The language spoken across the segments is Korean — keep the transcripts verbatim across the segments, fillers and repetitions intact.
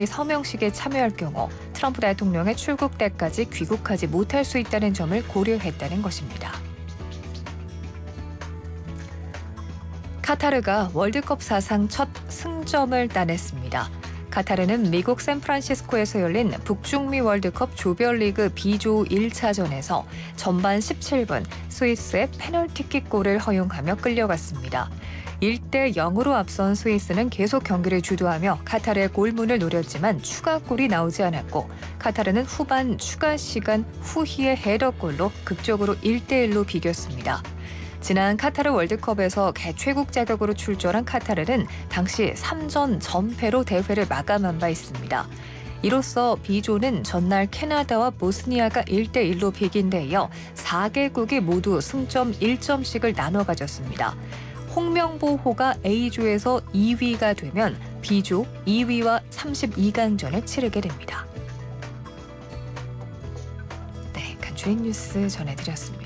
서명식에 참여할 경우 트럼프 대통령의 출국 때까지 귀국하지 못할 수 있다는 점을 고려했다는 것입니다. 카타르가 월드컵 사상 첫 승점을 따냈습니다. 카타르는 미국 샌프란시스코에서 열린 북중미 월드컵 조별리그 B조 일 차전에서 전반 십칠 분 스위스의 페널티킥 골을 허용하며 끌려갔습니다. 일 대 영으로 앞선 스위스는 계속 경기를 주도하며 카타르의 골문을 노렸지만 추가골이 나오지 않았고 카타르는 후반 추가 시간 후희의 헤더골로 극적으로 일 대 일로 비겼습니다. 지난 카타르 월드컵에서 개최국 자격으로 출전한 카타르는 당시 삼 전 전패로 대회를 마감한 바 있습니다. 이로써 B조는 전날 캐나다와 보스니아가 일 대 일로 비긴 데 이어 사 개국이 모두 승점 일 점씩을 나눠 가졌습니다. 홍명보호가 A조에서 이 위가 되면 B조 이 위와 삼십이 강전을 치르게 됩니다. 네, 간추린 뉴스 전해드렸습니다.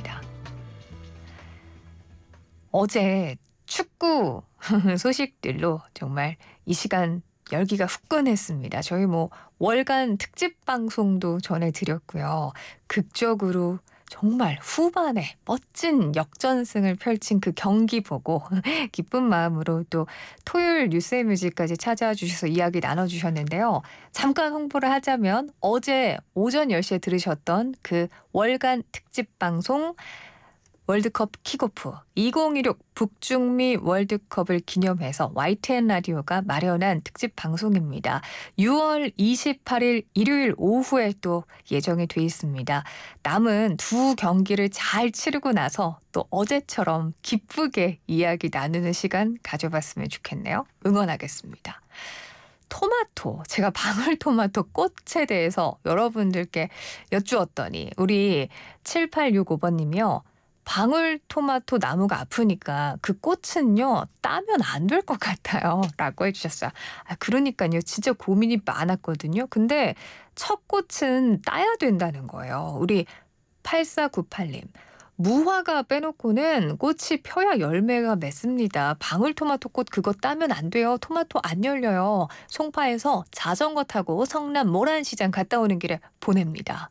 어제 축구 소식들로 정말 이 시간 열기가 후끈했습니다. 저희 뭐 월간 특집 방송도 전해드렸고요. 극적으로 정말 후반에 멋진 역전승을 펼친 그 경기 보고 기쁜 마음으로 또 토요일 뉴스앤뮤직까지 찾아와 주셔서 이야기 나눠주셨는데요. 잠깐 홍보를 하자면 어제 오전 열 시에 들으셨던 그 월간 특집 방송 월드컵 킥오프 이천이십육 북중미 월드컵을 기념해서 와이티엔 라디오가 마련한 특집 방송입니다. 유월 이십팔일 일요일 오후에 또 예정이 돼 있습니다. 남은 두 경기를 잘 치르고 나서 또 어제처럼 기쁘게 이야기 나누는 시간 가져봤으면 좋겠네요. 응원하겠습니다. 토마토, 제가 방울토마토 꽃에 대해서 여러분들께 여쭈었더니 우리 칠팔육오 번님이요. 방울토마토 나무가 아프니까 그 꽃은요 따면 안 될 것 같아요 라고 해주셨어요. 아, 그러니까요 진짜 고민이 많았거든요. 근데 첫 꽃은 따야 된다는 거예요. 우리 팔사구팔님 무화과 빼놓고는 꽃이 펴야 열매가 맺습니다. 방울토마토 꽃 그거 따면 안 돼요. 토마토 안 열려요. 송파에서 자전거 타고 성남 모란시장 갔다 오는 길에 보냅니다.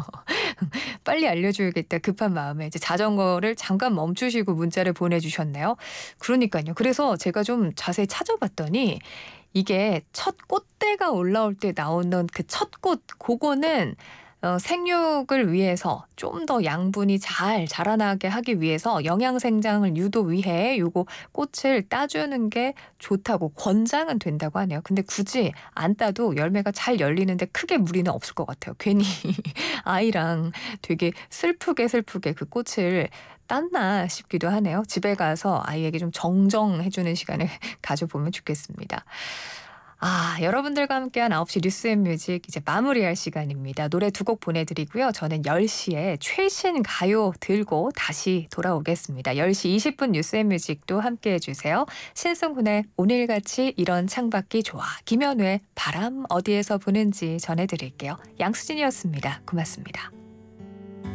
빨리 알려줘야겠다 급한 마음에 이제 자전거를 잠깐 멈추시고 문자를 보내주셨네요. 그러니까요. 그래서 제가 좀 자세히 찾아봤더니 이게 첫 꽃대가 올라올 때 나오는 그 첫 꽃 그거는 어, 생육을 위해서 좀 더 양분이 잘 자라나게 하기 위해서 영양생장을 유도 위해 요거 꽃을 따주는 게 좋다고 권장은 된다고 하네요. 근데 굳이 안 따도 열매가 잘 열리는데 크게 무리는 없을 것 같아요. 괜히 아이랑 되게 슬프게 슬프게 그 꽃을 땄나 싶기도 하네요. 집에 가서 아이에게 좀 정정해주는 시간을 가져보면 좋겠습니다. 아, 여러분들과 함께한 아홉 시 뉴스앤뮤직 이제 마무리할 시간입니다. 노래 두 곡 보내드리고요. 저는 열 시에 최신 가요 들고 다시 돌아오겠습니다. 열 시 이십 분 뉴스앤뮤직도 함께해 주세요. 신승훈의 오늘같이 이런 창밖이 좋아. 김현우의 바람 어디에서 부는지 전해드릴게요. 양수진이었습니다. 고맙습니다.